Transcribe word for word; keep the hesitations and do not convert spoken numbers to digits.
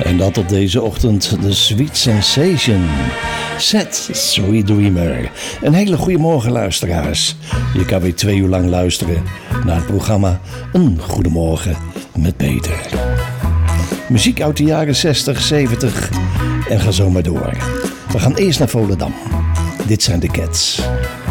En dat op deze ochtend de Sweet Sensation. Set Sweet Dreamer. Een hele goede morgen, luisteraars. Je kan weer twee uur lang luisteren naar het programma Een Goedemorgen met Peter. Muziek uit de jaren zestig, zeventig en ga zo maar door. We gaan eerst naar Volendam. Dit zijn de Cats.